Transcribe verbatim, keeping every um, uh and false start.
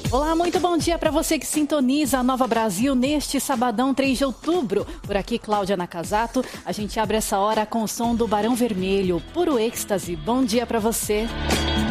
Olá, muito bom dia para você que sintoniza a Nova Brasil neste sabadão três de outubro. Por aqui, Cláudia Nakazato. A gente abre essa hora com o som do Barão Vermelho, puro êxtase. Bom dia para você.